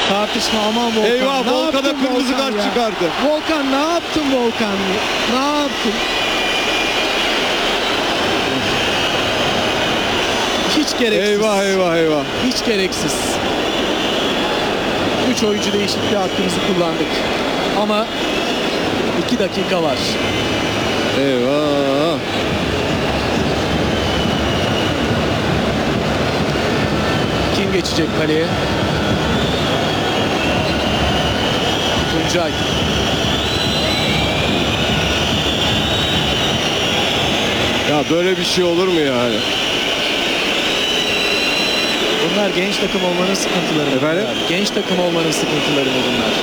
Tartışma, aman Volkan. Eyvah, Ne Volkan'a yaptın kırmızı Volkan kart ya? çıkardı. Volkan ne yaptın Volkan? Ne yaptın? Hiç gereksiz. Eyvah eyvah eyvah. Hiç gereksiz. 3 oyuncu değişikliği hakkımızı kullandık. Ama 2 dakika var. Eyvah. Kim geçecek kaleye? Tuncay. Ya böyle bir şey olur mu yani? Bunlar genç takım olmanın sıkıntıları mı? Efendim? Genç takım olmanın sıkıntıları mı bunlar?